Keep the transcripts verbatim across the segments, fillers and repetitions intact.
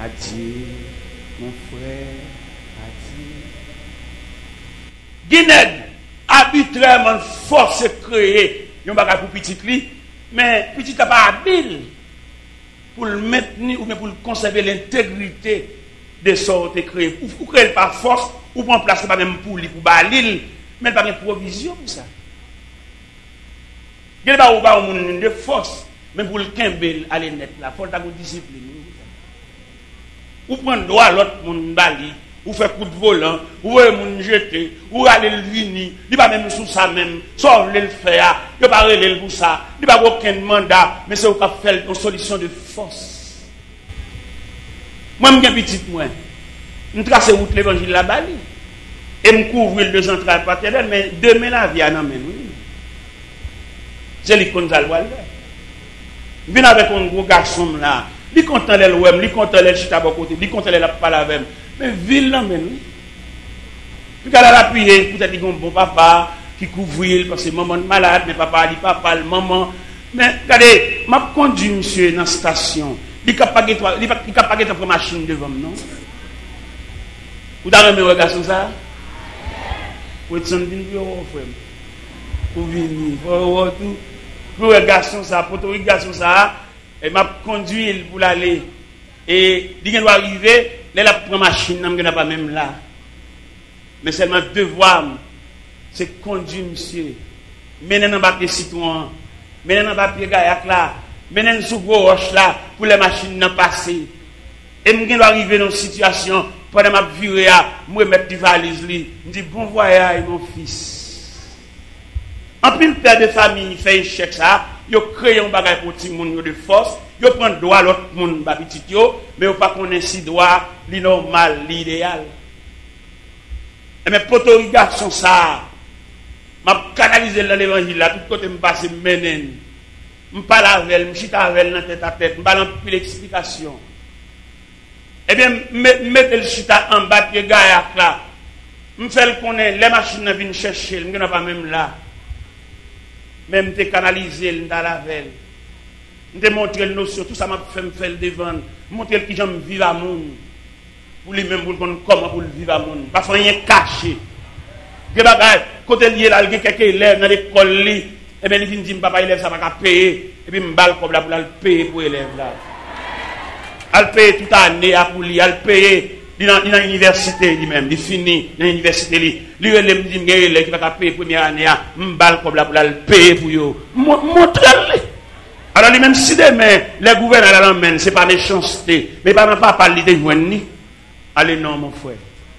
Adieu, mon frère, adieu. Guinée, arbitrairement force créer, yon bagay pour petit li, mais petit n'a pas habile pour le maintenir ou bien pour conserver l'intégrité de sortes créé. Ou créer par force, ou prendre place pas même pour lui, pour balil, mais pas de provision pour ça. Il n'y a pas de force, mais pour le kembel aller net là, il faut avoir discipline. Ou prendre droit à l'autre monde bali, ou faire coup de volant, ou moun jeter, ou aller le vini, il pas même sous ça même, sauf le faire, il pas relé pour ça, il pas aucun mandat, mais c'est au cap faire une solution de force. Moi m'gen petite moi, me tracer route l'évangile la bali et me couvrir le central paternel, mais demain la vie en amène. C'est lui qu'on a le voir. Vient avec un gros garçon là. Lui content le wem, lui content le chita à côté, lui content la parler avec. Mais ville là men. Puis qu'elle a appuyé, peut-être qu'il y a un bon papa qui couvre parce que maman malade, mais papa dit papa, le maman. Mais regardez, m'a conduit monsieur dans la station. Il capable il capable de prendre machine devant non. Vous avez remis garçon ça? Vous êtes en vidéo frère. Pour venir, pour tout. Pour le garçon ça, pour le garçon ça, et m'a conduit pour aller. Et il doit arriver, là la prend machine, n'a pas même là. Mais seulement devoir, c'est conduire monsieur. Mener dans papier citoyen, mener dans papier gaillac là, mener sous gros roche là, pour les machines n'en passer. Et je dois arriver dans une situation, pendant ma virée, je vais mettre des valises, je dis bon voyage mon fils. En plus, le père de famille fait échec ça, il crée un bagage pour tout le monde de force, il prend droit à l'autre monde, mais il pas connaître si droit, li normal, l'idéal. Mais pour tout garçon ça, m'a canalisé dans l'évangile là, tout côté me passe menen. Me parle avec elle, me chita avec elle dans tête à tête, me parle en plus d'explication. Eh bien, mettez le chita en bas pied gaillac là. Me fait le connaître, les machines viennent chercher, me n'a pas même là. Même te canaliser dans la veille. Me montrer le notion, tout ça m'a fait me faire devant, montrer qui j'aime vivre à monde. Pour lui même pour comment pour vivre à monde. Pas rien caché. Que bagay, côté lié là, il y a quelques élèves dans l'école li, et bien il vient dire papa élève ça va payer et puis me balle comme là pour le payer pour élève là. Elle paye toute année pour lui, elle paye dans l'université lui-même, il finit dans l'université lui. Lui il me dit que élève qui va payer première année, me balle comme là pour le payer pour yo. Montre-le. Alors lui-même si demain les gouverneurs l'emmènent, c'est pas méchanceté, mais pas pas parler de joindre ni. Allez non mon frère.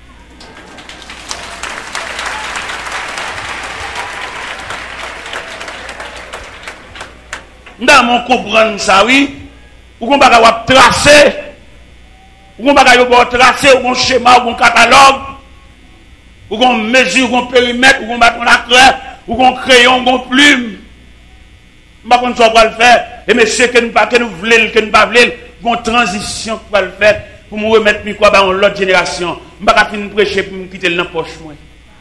Dans mon comprendre ça oui, ou qu'on va tracer, ou qu'on va tracer, ou qu'on schéma, ou qu'on catalogue, ou qu'on mesure, ou qu'on périmètre, ou qu'on bat la craie, ou qu'on crayon, ou qu'on plume. Pas qu'on soit pas le faire, et monsieur que nous pas que nous voulons, que nous pas voulons, qu'on transition pour le faire, pour me remettre micro dans l'autre génération. Je pas finir prêcher pour me quitter dans la poche moi.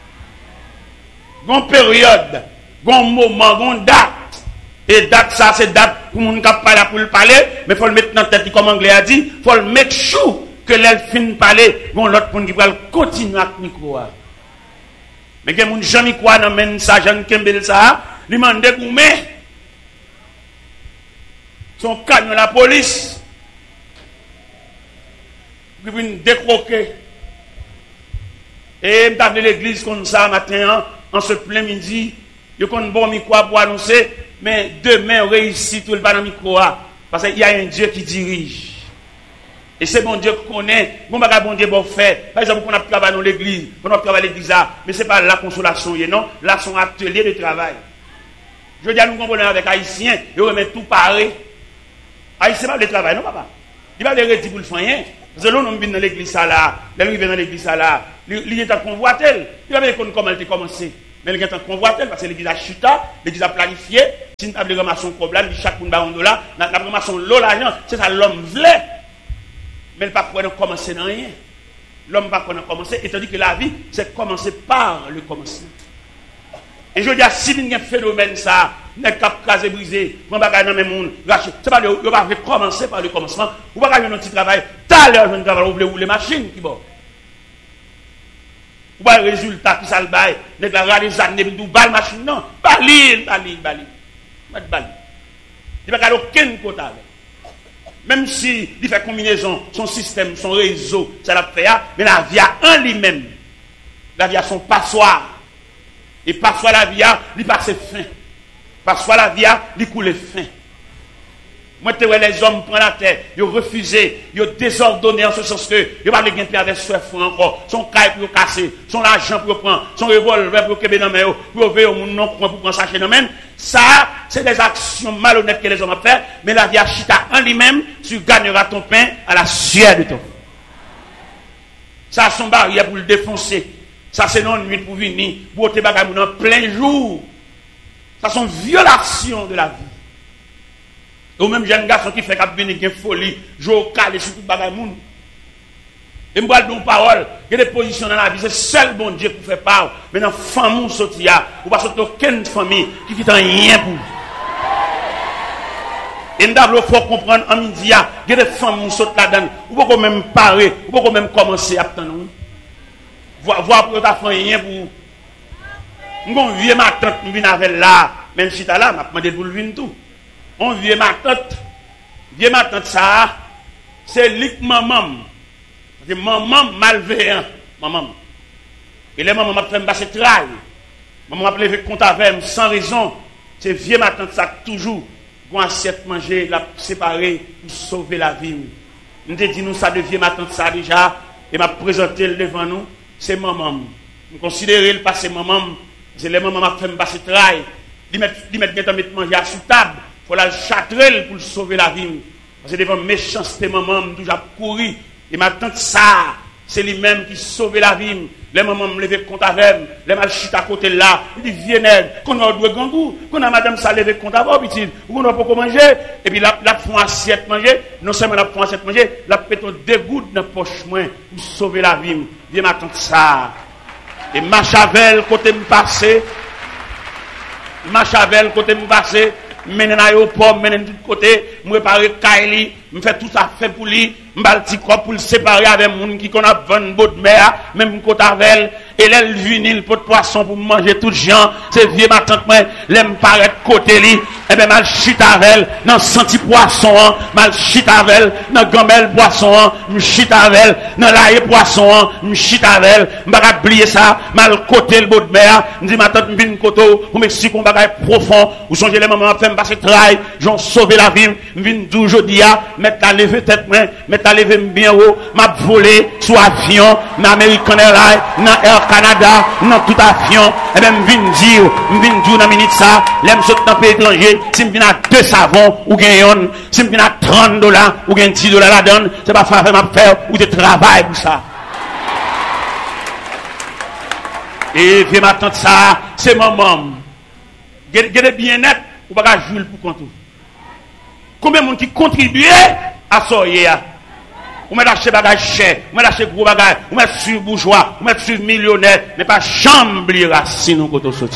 Gon période, gon moment, gon date. Et date ça c'est date pour moun k'ap parler pour le parler, mais faut le mettre dans tête comme anglais a dit, faut le make sure que l'elle fin parler, gon l'autre pour qui va continuer avec micro. Mais que moun Jean micro nan men ça Jean Kembel ça, lui mande goumé. Son camion la police. Qui vient décroquer. Et m'ta vle l'église comme ça matin en ce plein midi, yo kon bon micro pour annoncer. Mais demain, on réussit tout le pas dans le micro. Parce qu'il y a un Dieu qui dirige. Et c'est bon Dieu qu'on connaît. Bon, bon Dieu bon fait. Par exemple, on a travaillé dans l'église. On a travaillé dans l'église. Mais ce n'est pas la consolation. Non, là, c'est un atelier de travail. Je veux dire, nous comprenons avec Haïtiens. Ils remettent tout pareil. Haïtien, c'est pas le travail, non, papa. Il va le retirer pour le faire. Parce que là, nous venons dans l'église là. Là, nous venons dans l'église là. Il est en convoitel. Il va me dire comment elle a commencé. Mais il y a un convoitel parce que l'église a chuté, l'église a planifié. Si nous avons ramasser un problème, chaque monde a un dollar, nous avons ramassé l'eau, l'argent, c'est ça l'homme voulait. Mais il ne peut pas commencer dans rien. L'homme ne peut pas commencer, étant dit que la vie, c'est commencer par le commencement. Et je dis, si il y a un phénomène, ça, n'est qu'à casé brisé, prend bagage dans même monde, racheter. C'est pas le, il va commencer par le commencement. Ou pas gagner un petit travail, t'as l'air de travail, vous voulez rouler machine qui bon. Ou pas le résultat qui ça le bail, n'est pas râler les années, d'où balle machine, non, balil, balil, balil. Pas de balil. Il n'y a pas aucun quota avec. Même si il fait combinaison, son système, son réseau, ça l'a fait, mais la vie a en lui-même. La vie a son passoire. Et passoire la vie a, il passe fin. Passoire la vie a, il coule fin. Moi, tu vois, les hommes prennent la terre, ils ont refusé, ils ont désordonné en ce sens que, ils n'ont pas les gains avec soif encore, son caille pour casser, son argent pour prendre, son revolver pour kéber dans les mains, pour ouvrir au monde non pour prendre ça chez nous mêmes. Ça, c'est des actions malhonnêtes que les hommes ont fait, mais la vie a chita en lui-même, tu gagneras ton pain à la sueur de ton. Ça, son barrière pour le défoncer. Ça, c'est non nuit pour venir, pour te bagaille en plein jour. Ça, c'est une violation de la vie. Ou même jeune garçon qui fait qu'à venir une folie, jouer au calé sur tout bagaille moun. Et moi je donne parole, il y a des positions dans la vie, c'est seul bon Dieu pour faire part. Mais dans famille sortir, ou pas sortir aucune famille qui quitte rien pour. Et nous devons faut comprendre en midi, il y a des familles qui sortent là-dedans, ou pas même parer, ou pas même commencer à attendre. Voir voir pour ta famille rien pour. Mon vieux ma tante me vient avec là, même si tu là, m'a demandé pour le venir tout. On vieux ma tante, vieux ma tante ça, c'est lik maman. C'est maman malveillant, maman. Et les mamans m'a fait me passer travail. Maman m'a levé compte avec sans raison. C'est vieux ma tante ça toujours pour assiette manger, la séparer pour sauver la vie. Nous te dit nous ça de vieux ma tante ça déjà et m'a présenté devant nous, c'est maman. Nous considérer le passé maman, c'est les mamans m'a fait me passer travail. Ils mettent ils mettent mettre manger à sous table. Il faut la châtrelle pour sauver la vie. Parce que devant méchanceté, maman, toujours couru. Et maintenant, ça, c'est lui-même qui sauve la vie. Les mamans me lever compte avec, les mal chute à côté là. Il dit, viens, qu'on a deux gangous, qu'on a madame ça lever compte avec, petit, ou qu'on a pas manger. Et puis, la, la font assiette manger. Non seulement la font assiette manger, la péton deux gouttes dans la poche moins pour sauver la vie. Viens, maintenant, ça. Et Machavel, côté me passer. Machavel, côté me passer. Menen aéroport, menen tout côté, me préparer Kaili, me fait tout ça fait pour lui, m'bal petit corps pour le séparer avec moun qui qu'on a vingt bottes mer, même côté avec et l'aile vinyle pour poisson pour manger tout gens, c'est vieux ma tante moi, l'aime paraître côté li, et ben mal chita avec dans senti poisson, mal chita avec dans gambel poisson, me chita avec dans l'ail poisson, me chita avec, m'ba oublier ça, mal côté le botte mer, me dit ma tante me vinn koto, pour m'expliquer un bagage profond, ou songer les mamans fait passer travail, j'en sauver la vie, me vinn dou jodi a, mettre la lever tête moi, mettre la lever bien haut, m'a volé sous avion, dans American Airlines, dans Air Canada, dans tout avion, et ben me vinn dire, me vinn dire dans minute ça, l'aime saute dans pays étranger, si me vinn à deux savons ou gagne, si me vinn à trente dollars ou gagne dix dollars la donne, c'est pas faire m'a faire ou de travail pour ça. Et viens m'attendre ça, c'est maman. Gardez bien net, ou pas jouer pour compte. Combien de monde qui contribue à ça hier? Ou met acheter bagage cher, ou met acheter gros bagage, ou met sur bourgeois, ou met sur millionnaire, mais pas chambre racine ou côté sorti.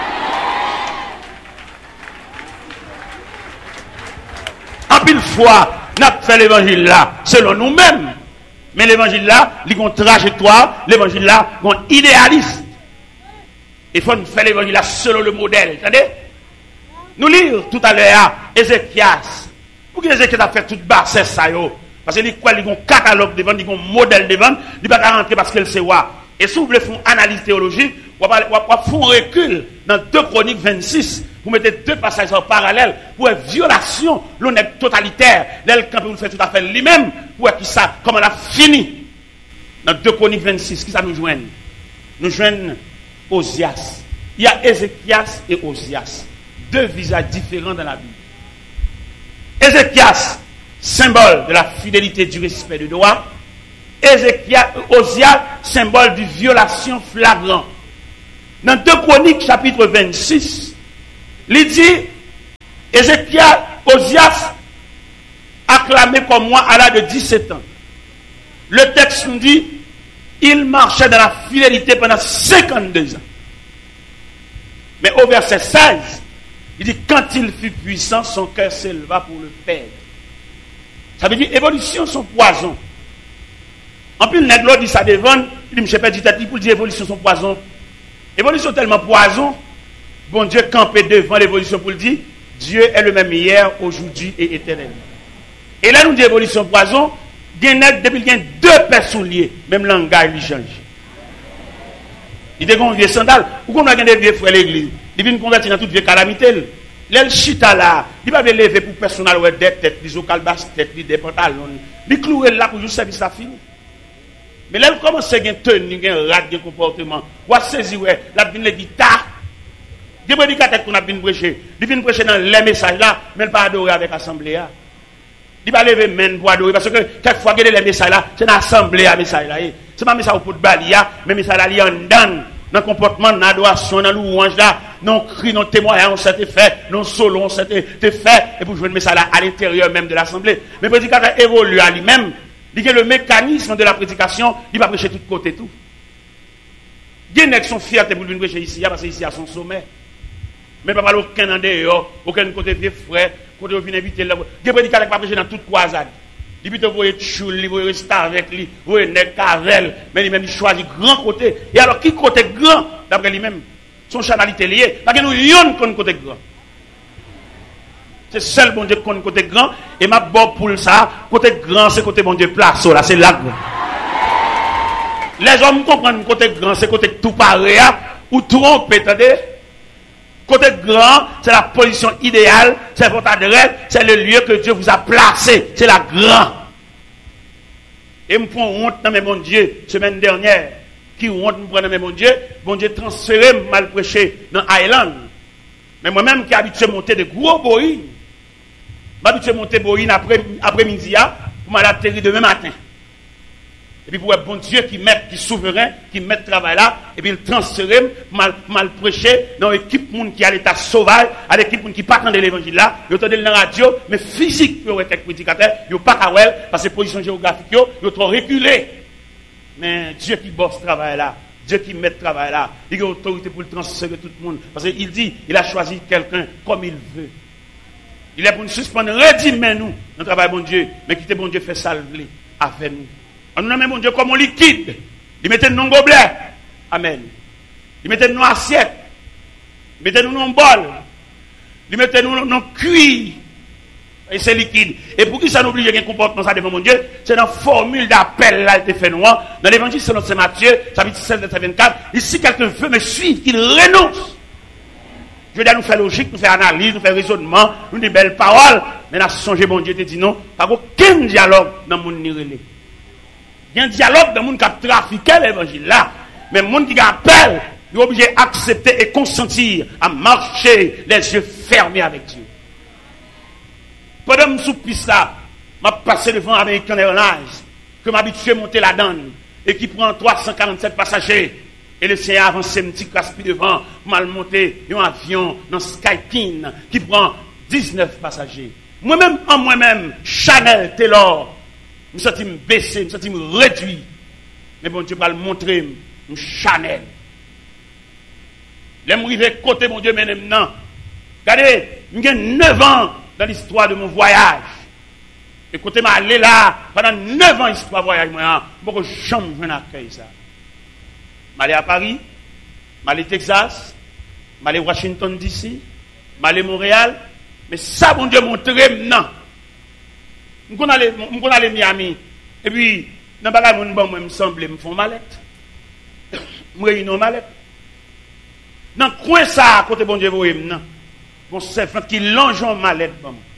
En pile fois, n'a fait l'évangile là selon nous-mêmes. Mais l'évangile là, il y a une trajectoire, l'évangile là, il y a un idéaliste. Il faut faire l'évangile là selon le modèle. Attendez? Nous lire tout à l'heure Ézéchias. Pour que Ézéchias a fait toute bassesse ça yo. Parce qu'il quoi, il y a un catalogue devant, il y a un modèle devant, il ne va pas rentrer parce qu'elle sait quoi. Et si vous voulez faire une analyse théologique, vous allez faire un recul dans deux Chroniques vingt-six. Vous mettez deux passages en parallèle pour une violation, l'honnête totalitaire. L'elle quand vous faites tout à fait lui-même, pour qui ça, comment elle a fini. Dans deux Chroniques vingt-six, qui ça nous joigne? Nous joignent Osias. Il y a Ézéchias et Osias. Deux visages différents dans la Bible. Ézéchias, symbole de la fidélité, du respect du droit. Ézéchias, Osias, symbole de violation flagrante. Dans deux Chroniques, chapitre vingt-six, il dit, Ézéchias, Osias, acclamé comme moi à l'âge de dix-sept ans. Le texte nous dit, il marchait dans la fidélité pendant cinquante-deux ans. Mais au verset seize, Il dit, quand il fut puissant, son cœur s'éleva pour le perdre. Ça veut dire, évolution, son poison. En plus, le nègre dit ça devant, il dit, je ne sais pas, il dit, évolution, son poison. Évolution tellement poison, bon Dieu campé devant l'évolution pour le dire, Dieu est le même hier, aujourd'hui et éternellement. Et là, nous dit évolution poison, depuis qu'il y a deux personnes liées, même langage lui change. Il dit qu'on vieux sandal, ou qu'on a des vieux frères l'église, il vient convertir dans toute vieille calamité. L'el chita là, il va lever pour personnel ou des têtes, des ocalbas têtes, des pantalons, il clouer là pour juste service à fini. Mais là, il commence à gagner tenue, un rat de comportement. Ou à saisir, la vine les guitares. Des prédicateurs qu'on a bien prêché. Il vient prêcher dans les messages là, mais il pas adorer avec l'assemblée. Il va lever main pour adorer. Parce que quelquefois, il y a les messages là, c'est dans l'assemblée à message là. C'est pas message pour balia, mais message là, il y a un dan. Dans le comportement, dans l'adoration, dans louange là, non cri, non témoignage, on s'était fait, non solo, on s'était fait, et pour jouer le message là à l'intérieur même de l'assemblée. Mais le prédicateur évolue à lui-même. Il y a le mécanisme de la prédication, il va prêcher de tous côtés tout. Il y a qui sont fiers pour venir prêcher ici, parce que ici à son sommet. Mais pas aucun en dehors, aucun côté vieux frère, côté vient inviter là. Il y a prédicateur qui va prêcher dans toute croisade. Il peut vous voyez choule, vous voyez rester avec lui, vous voyez nèg cavel, mais lui-même il choisit grand côté. Et alors qui côté grand d'après lui-même, son chanalité lié, parce que nous yon qu'on côté grand. C'est seul bon Dieu qu'on côté grand et ma bon pour ça, côté grand c'est côté bon Dieu place là, c'est là. Les hommes comprennent côté grand c'est côté tout pareil ou trompe, attendez. Côté grand, c'est la position idéale, c'est votre adresse, c'est le lieu que Dieu vous a placé, c'est la grande. Et me prend honte dans mes mon Dieu, semaine dernière, qui honte me prend dans mes mon Dieu, bon Dieu transféré mal prêché dans Island. Mais moi-même qui habitué à monter de gros boïs, m'habitué à monter boïs après après-midi pour m'atterrir demain matin. Et puis pour un bon Dieu qui met, qui est souverain, qui met le travail là, et puis il transfère, mal, mal prêché, dans l'équipe monde qui a l'état sauvage, à l'équipe monde qui pas de l'évangile là, ils entendent dans la radio, mais physique, il y a quelques prédicateurs, ils n'ont pas qu'à voir, parce que position géographique, ils ont trop reculé. Mais Dieu qui bosse ce travail là, Dieu qui met le travail là, il a autorité pour le transférer tout le monde. Parce qu'il dit, il a choisi quelqu'un comme il veut. Il est pour nous suspendre, redimez nous, notre travail bon Dieu, mais quittez bon Dieu fait salver avec nous. On nous nomme mon Dieu comme un liquide. Il mettait nous dans gobelet. Amen. Il mettait nous dans assiette. Il mettait nous dans bol. Il mettait nous dans cuir. Et c'est liquide. Et pour qui ça n'oublie qu'il y a un comportement ça devant mon Dieu, c'est dans la formule d'appel là, il fait noir. Dans l'évangile selon Saint Matthieu, chapitre seize, verset vingt-quatre, et si quelqu'un veut me suivre, qu'il renonce. Je veux dire, nous faire logique, nous faire analyse, nous faire raisonnement, nous des belles paroles. Mais là, songez, mon Dieu te dit non, pas aucun dialogue dans mon nirélé. Il y a un dialogue dans le monde qui a trafiqué l'évangile là. Mais le monde qui appelle, il est obligé d'accepter et consentir à marcher les yeux fermés avec Dieu. Pendant que je suis sous là, je suis passé devant American Airlines, que je m'habitue à monter la donne, et qui prend trois cent quarante-sept passagers. Et le Seigneur avance un petit caspi devant, mal monté, un avion dans Skypin, qui prend dix-neuf passagers. Moi-même, en moi-même, Chanel Taylor, je me sens baissé, je me sens réduit. Mais bon Dieu va le montrer, je Chanel. Je suis arrivé côté mon Dieu maintenant. Regardez, j'ai neuf ans dans l'histoire de mon voyage. Et côté m'a allé là, pendant neuf ans l'histoire de voyage, je ne peux jamais accueillir ça. Je suis allé à Paris, je suis allé à Texas, je suis allé à Washington D C, je suis allé à Montréal. Mais ça, bon Dieu, montre maintenant. Je suis allé à Miami. Et puis, dans le bagage, je me semble, je me fais mallette. Je me réunis mallette. Dans le coin, ça, à côté bon Dieu, vous voyez, mon servant qui longe en mallette.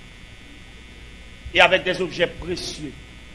Et avec des objets précieux.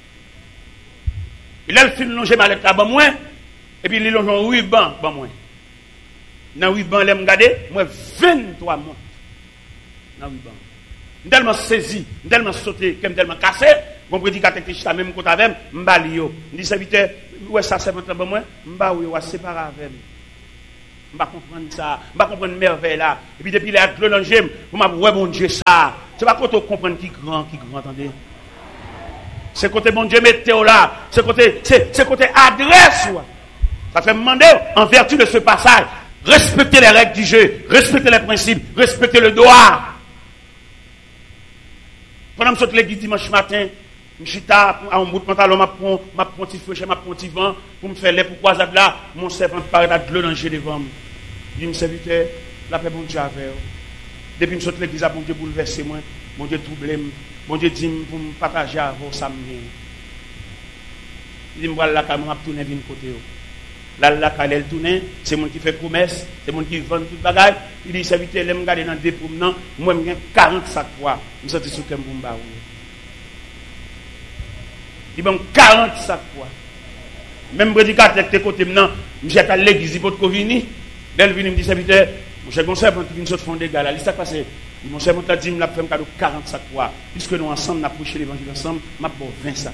Et là, il fait longer mallette là, moi. Et puis, il longe en ruban, moi. Dans le ruban, je regarde, moi, vingt-trois mois. Dans le ruban. Je suis tellement saisi, je suis tellement sauté, je suis tellement cassé. Mon prédicateur qui est même côté avec moi, je suis je dis, serviteur, ouais, ça c'est votre moi, je suis séparé avec moi. Je ne comprends pas ça, je ne comprends pas merveille là. Et puis depuis les glolangés, je me dis, ouais, mon Dieu, ça. C'est pas quand on comprend qui grand, qui grand, attendez. C'est côté mon Dieu, météo là, c'est côté, c'est côté adresse. Ça fait me demander, en vertu de ce passage, respectez les règles du jeu, respectez les principes, respectez le droit. Pendant que je saute l'église dimanche matin, je suis à un bout de pantalon, je prends un petit feu, je prends un petit vent, pour me faire les pourquoi là, mon servant paraît de l'eau dans le jeu devant moi. Je dis, mon serviteur, la paix, bon Dieu, avec vous. Depuis que je saute l'église, bon Dieu bouleversé moi, bon Dieu troublé moi, bon Dieu dit pour me partager avec vous, ça me vient. Il dit, voilà, là, quand je tourne, je côté. Là, là, quand elle tourne, c'est mon qui fait promesse, c'est mon qui vend tout le bagage. Il dit, serviteur, je me garde dans des promenants, moi, je gagne quarante sacs poids. Je me sens sur le bomba. Il dit, quarante sacs poids. Même prédicateur qui est côté maintenant, je suis à l'église, il faut que vini. Belle vini me dit, serviteur, mon cher conseil, quand tu viens de fond des gars, là, il s'est passé. Mon cher conseil, dit, je fait un cadeau quarante sacs poids. Puisque nous ensemble, nous avons prêché l'évangile ensemble, je vais vingt sacs.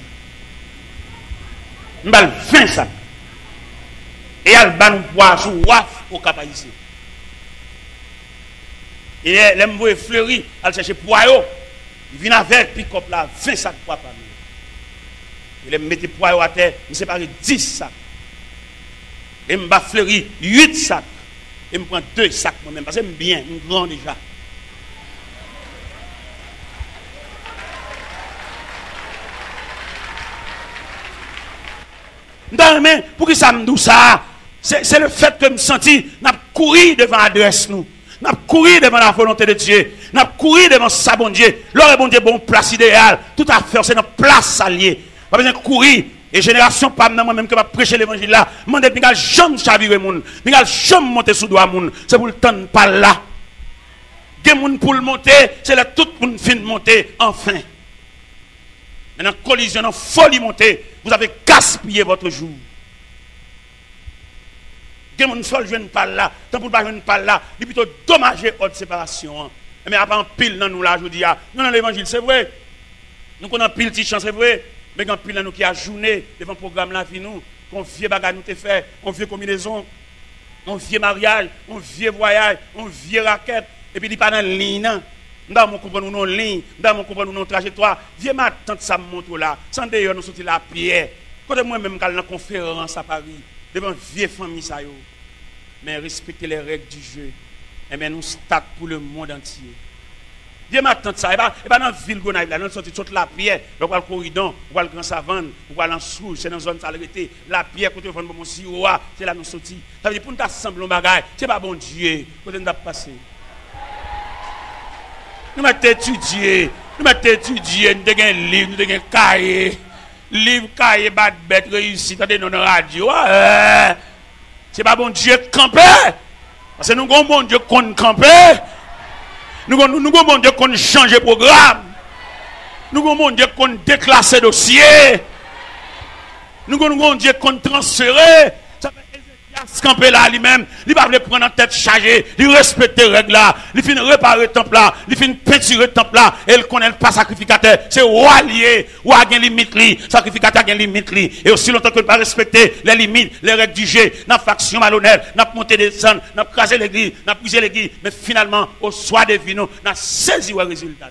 Je vais vingt sacs. Et elle va nous boire sous waf au cap ici. Et elle me fleuri, elle cherche poireau. Il vient avec pick-up là, vingt sacs poids par nous. Il me mettait poireau à terre, il me sépare dix sacs. Et me bat fleuri huit sacs. Et me prend deux sacs moi-même, parce que je bien, je suis grand déjà. Dans mais pour qui ça me dit ça? C'est le fait que je me senti, n'a couru devant l'adresse nous. N'a couru devant la volonté de Dieu. N'a couru devant sa bon Dieu. L'heure bon Dieu, bon place idéale. Tout à fait, c'est notre place alliée. Pas besoin de courir. Et génération, pas moi-même que va prêcher l'évangile là. Je ne vais jamais chavirer moun. Je ne vais jamais monter sous doigt moun. C'est pour le temps pas là. Des moun pour le monter, c'est là tout pour fin monter enfin. Maintenant, collision, dans folie monter, vous avez gaspillé votre jour. Des gens ne viennent pas là, tant pour ne pas venir pas là, il plutôt dommager votre séparation. Mais après, en pile dans nous là, je dis, non, non, l'évangile, c'est vrai. Nous connaissons pile de chance, c'est vrai. Mais quand pile dans nous qui a journée devant le programme la vie, nous, qu'on vieux bagarre nous te fait, on vieux combinaison, on vieux mariage, on vieux voyage, on vieux raquette, et puis il n'est pas dans la ligne. Nous avons compris nos lignes, nous avons compris nos trajectoires. Vieux ma tante, ça me montre là. Sans d'ailleurs, nous sortir la pierre. Quand moi-même, quand dans la conférence à Paris, devant une vieille famille, ça y est. Mais respecter les règles du jeu. Et bien, nous start pour le monde entier. Dieu m'attend ça. Et bien, dans la ville, nous avons sorti toute la pierre. Nous avons le corridon, nous avons le grand savane, nous avons l'ensouche, c'est dans la zone salubrité. La pierre, quand nous avons mon siroir, c'est là nous sortis. Ça veut dire, pour nous assembler nos bagages, c'est pas bon Dieu. Quand nous avons passé. Nous avons étudié, nous avons étudié, nous avons un livre, nous avons un cahier. Livre, cahier, bat, bête, réussite, dans la radio. C'est pas bon Dieu camper. Parce que nous avons bon Dieu qu'on camper. Nous avons bon Dieu qu'on change programme. Nous avons bon Dieu qu'on déclasse dossier. Nous avons bon Dieu qu'on transfère. Ça fait Ézéchias camper là lui-même. Il va le prendre en tête chargée. Il respecte les règles là. Il finit réparer le temple là. Il finit peinturer le temple là. Et il connaît pas sacrificateur. C'est roi lié. Roi a une limite li. Sacrificateur a une limite li. Et aussi longtemps que ne pas respecter les limites, les règles du jeu, n'a faction malhonnête, n'a monté des sangs, n'a crasé l'église, n'a brisé l'église. Mais finalement, au soir des vinos, n'a saisi le résultat.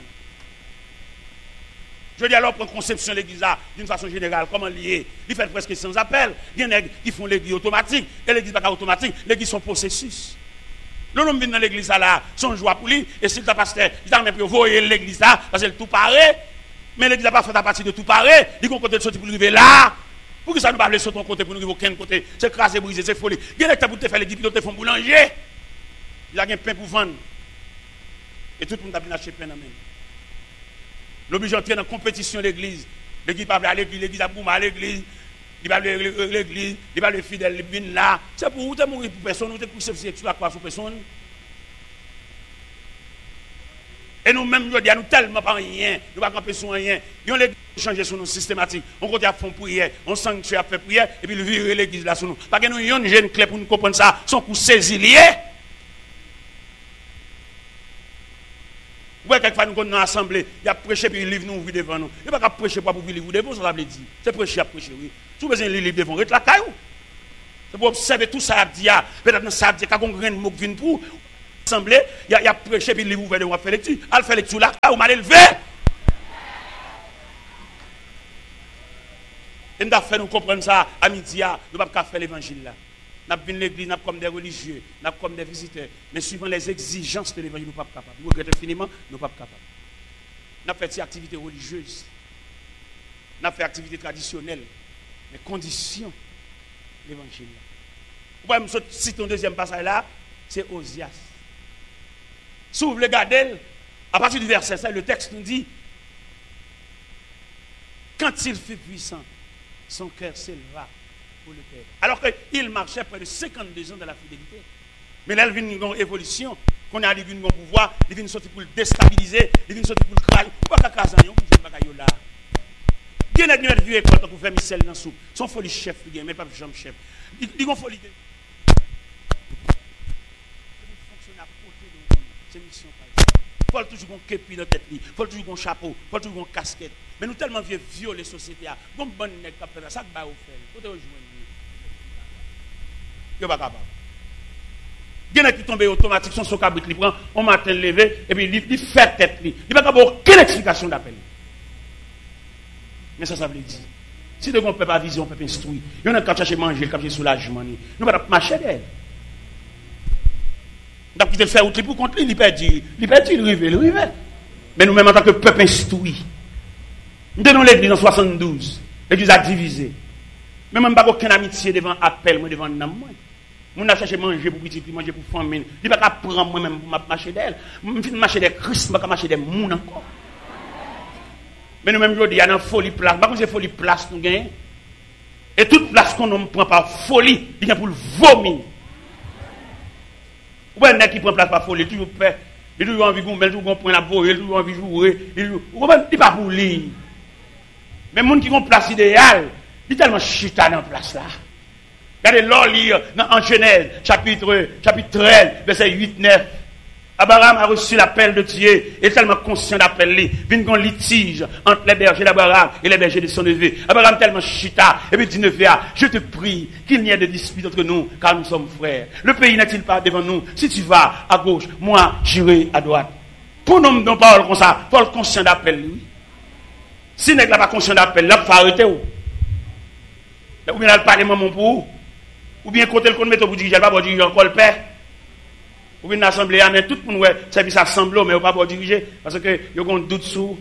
Je dis alors, prendre conception de l'église d'une façon générale, comment lier. Il fait presque sans appel. Il y en a qui font l'église automatique. Et l'église n'est pas automatique, l'église sont processus. L'homme vient dans l'église là, son joie pour lui, et si le pasteur, il t'a même voyer l'église là, parce que tout paraît. Mais l'église n'a pas fait à partir de tout paraît. Il y a un côté de sortir pour arriver là. Pour que ça ne pas aller sur ton côté, pour nous arriver aucun côté. C'est crasé, brisé, c'est folie. Il y a des pour te faire l'église, puis te font boulanger. Il y a un pain pour vendre. Et tout le monde a bien acheté pain dans même. L'obligé d'entrer dans la compétition de l'église. L'église va à l'église, l'église a boum à l'église. Il va à l'église, il va le fidèle, il vient là. C'est pour vous, mourir pour personne, vous êtes couché sur la croix sur personne. Et nous-mêmes, nous disons, nous tellement pas rien, nous ne pas camper sur rien. Ils ont l'église changé sur nous systématique. On continue à faire prière, on sanctuaire à faire prière, et puis ils virent l'église là sur nous. Parce que nous avons une jeune clé pour nous comprendre ça, son coup saisi lié. Vous voyez, quelquefois, nous sommes dans l'assemblée, il y a prêché, puis il livre nous devant nous. Il n'y a pas qu'à prêcher pour vous livre devant, ça veut dire. C'est prêcher à prêcher, oui. Si vous avez un livre devant, reste la caillou. C'est pour observer tout ça, peut-être que ça a dit, quand on a un mot qui vient pour l'assemblée, il y a prêché, puis il livre ouvert devant, faire lecture. Elle fait lecture là, on m'a élevé. Et nous avons fait nous comprendre ça à midi, nous ne pouvons pas faire l'évangile là. Nous venons l'église, nous comme des religieux, nous comme des visiteurs. Mais suivant les exigences de l'évangile, nous ne sommes pas capables. Nous regrettons infiniment, nous ne sommes pas capables. Nous avons fait des activités religieuses. Nous avons fait des activités traditionnelles. Mais conditions de l'évangile. Vous pouvez me citer un deuxième passage là, c'est Osias. Si vous voulez regarder, à partir du verset cinq, le texte nous dit, quand il fut puissant, son cœur s'éleva pour le Père. Alors qu'il marchait près de cinquante-deux ans dans la fidélité. Mais là, il vient une évolution. Qu'on a vu un pouvoir, il vient sortir pour le déstabiliser, il vient sortir pour le craler. Pourquoi il y a un là? Il y a une vieux école pour faire Michel dans la soupe. Son folie chef, il y a même pas de chef. Il y a une folie. C'est une mission. Il faut toujours un képi dans la tête, il faut toujours un chapeau, il faut toujours une casquette. Mais nous tellement vieux violer la société. Bon, bon, nèg qui fait ça, ça va au faire. Côté rejoindre. Yo pas capable. Il y en a qui tombent automatiquement son cabrit, il prend on matin levé et puis il fait tête lui. Il pas capable aucune explication d'appel. Mais ça ça veut dire si de bon peuple pas vision, peuple instruit. Il y en a qui chercher manger, qui chercher soulagement. Nous pas marcher d'elle. Donc, il fait outil pour contre lui, il perd, il perd, il rive, il rive. Mais nous-mêmes, en tant que peuple instruit, nous donnons l'église en soixante-douze. L'église a divisé. Mais même pas aucune amitié devant appel, moi devant nam moi. Mon a cherché manger pour petit, manger pour famille. Il pas prendre moi-même pour marcher d'elle. Je finis marcher des Christ, je pas marcher des moun encore. Mais nous-mêmes, il y a une folie place. Par contre, c'est folie place nous gagnons. Et toute place qu'on ne prend par folie, il y a pour le vomir. Ou bien, qui prend place par folie, toujours fait. Il a toujours envie de jouer, il a toujours envie de jouer, il a toujours envie de jouer. Il n'est pas pour lui. Mais les gens qui ont place idéale, ils sont tellement chita dans la place là. Regardez l'or lire en Genèse, chapitre, chapitre treize, verset huit neuf. Abraham a reçu l'appel de Dieu, il est tellement conscient d'appel. Il vient un litige entre les bergers d'Abraham et les bergers de son neveu. Abraham tellement chita, et puis dit neveu, je te prie qu'il n'y ait de dispute entre nous, car nous sommes frères. Le pays n'est-il pas devant nous? Si tu vas à gauche, moi j'irai à droite. Pour nous, non parole comme ça, faut le conscient d'appel, lui. Si n'est pas conscient d'appel, là, il faut arrêter. Ou bien, il parle maman pour ou bien, côté le qu'on met pour diriger, il va pas diriger encore le père. Ou bien, l'assemblée, mais tout le monde, ouais, service assemblée, mais il ne va pas diriger, parce que il y a un doute sur.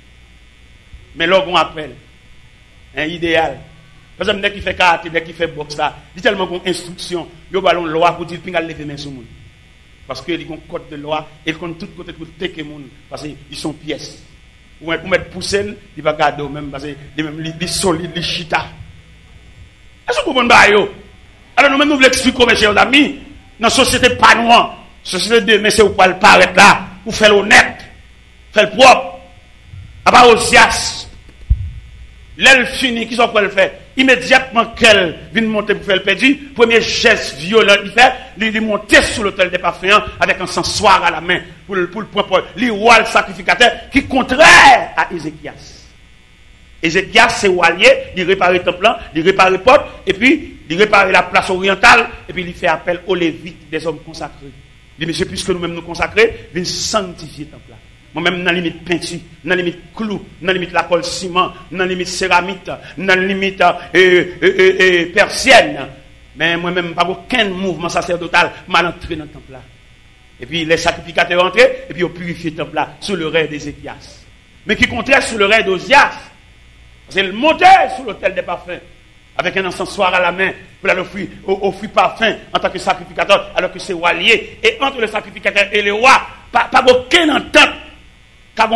Mais là, on appelle. Un idéal. Par exemple, dès qu'il fait karaté, dès qu'il fait boxe, là, il y a tellement d'instructions, il y a une loi pour dire qu'il va lever main sur le monde. Parce qu'il y a un code de loi, et il compte tout côté pour tecker le monde, parce qu'ils sont pièces. Ou pour mettre pousser, il va garder même, parce qu'il est solide, il est chita. Est-ce que vous comprenez? Alors nous-mêmes, nous voulons expliquer, mes chers amis, dans la société pas noire, la société de mais c'est où le paraître là, pour faire l'honnête, faire le propre. À part Osias, l'aile fini, qui sont pour le faire? Immédiatement qu'elle vient monter pour faire le perdu, premier geste violent qu'il fait, il monter sur l'autel des parfums avec un sensoir à la main pour le pour le propre, le roi le sacrificateur qui contraire à Ézéchias. Ézéchias, c'est Walier, il répare le temple, il répare les portes, et puis il répare la place orientale, et puis il fait appel aux Lévites, des hommes consacrés. Il dit, monsieur, puisque nous-mêmes nous consacrer, viens sanctifier le temple. Moi-même, dans la limite peinture, dans la limite clou, dans la limite la colle ciment, dans la limite céramique, dans la limite euh, euh, euh, euh, persienne. Mais moi-même, pas aucun mouvement sacerdotal mal entré dans le temple là. Et puis les sacrificateurs entrés, et puis ils purifié le temple là, sous le règne d'Ézéchias. Mais qui contraire sous le règne d'Osias. C'est le monter sur l'autel des parfums, avec un encensoir à la main, pour aller offrir, offrir parfum en tant que sacrificateur, alors que c'est roi lié. Et entre le sacrificateur et le roi, pas, pas aucune entente. Pas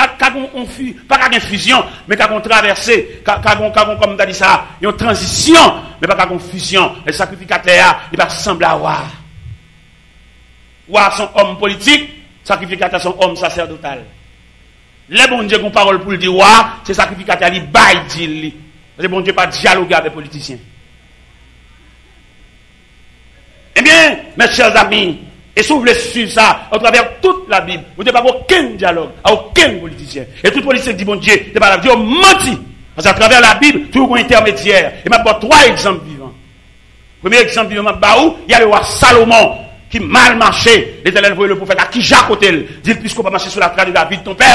une fusion, mais qu'à traverser, comme tu as dit ça, il y a une transition, mais pas une fusion. Le sacrificateur, il va sembler à roi. Roi sont hommes politiques, sacrificateurs sont hommes sacerdotal. Les bon Dieu qui ont parole pour le dire roi, c'est sacrificateur, il baille dit. Parce que bon Dieu pas dialoguer avec les politiciens. Eh bien, mes chers amis, et si vous voulez suivre ça, à travers toute la Bible, vous n'avez pas aucun dialogue, à aucun politicien. Et tout politicien dit, bon Dieu, c'est pas la Dieu menti. Parce qu'à travers la Bible, tout un intermédiaire. Et maintenant, trois exemples vivants. Premier exemple vivant, il y a le roi Salomon, qui mal marché. L'Éternel voyait le prophète à qui Jacques Otel dit, puisqu'on va marcher sur la trace de David, ton père,